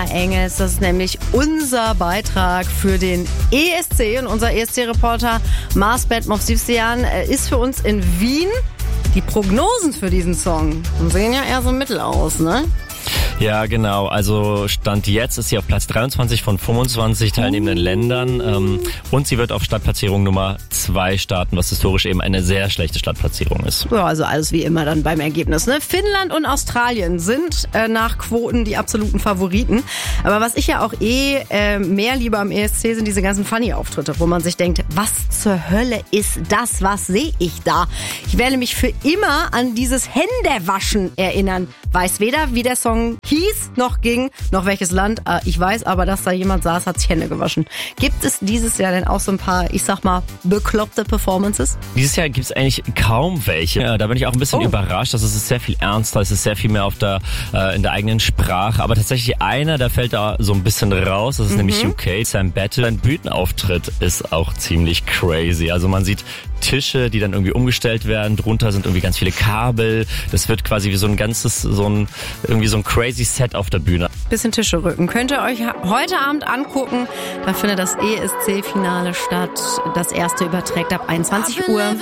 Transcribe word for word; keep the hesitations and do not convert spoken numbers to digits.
Sarah Engels. Das ist nämlich unser Beitrag für den E S C. Und unser E S C-Reporter Marsbet Movsivsian ist für uns in Wien. Die Prognosen für diesen Song sehen ja eher so mittel aus, ne? Ja, genau. Also Stand jetzt ist sie auf Platz dreiundzwanzig von fünfundzwanzig teilnehmenden Ländern ähm, und sie wird auf Startplatzierung Nummer zwei starten, was historisch eben eine sehr schlechte Startplatzierung ist. Ja, also alles wie immer dann beim Ergebnis, ne? Finnland und Australien sind äh, nach Quoten die absoluten Favoriten. Aber was ich ja auch eh äh, mehr liebe am E S C sind diese ganzen Funny-Auftritte, wo man sich denkt, was zur Hölle ist das? Was sehe ich da? Ich werde mich für immer an dieses Händewaschen erinnern. Weiß weder, wie der Song hieß, noch ging, noch welches Land. Ich weiß aber, dass da jemand saß, hat sich Hände gewaschen. Gibt es dieses Jahr denn auch so ein paar, ich sag mal, bekloppte Performances? Dieses Jahr gibt es eigentlich kaum welche. Ja, da bin ich auch ein bisschen oh. überrascht. Also es ist sehr viel ernster, es ist sehr viel mehr auf der äh, in der eigenen Sprache. Aber tatsächlich einer, der fällt da so ein bisschen raus. Das ist mhm. nämlich U K, Sam Battle. Sein Bühnenauftritt ist auch ziemlich crazy. Also man sieht Tische, die dann irgendwie umgestellt werden. Drunter sind irgendwie ganz viele Kabel. Das wird quasi wie so ein ganzes, so ein irgendwie so ein crazy Set auf der Bühne. Bisschen Tische rücken. Könnt ihr euch heute Abend angucken. Da findet das E S C-Finale statt. Das erste überträgt ab einundzwanzig Uhr.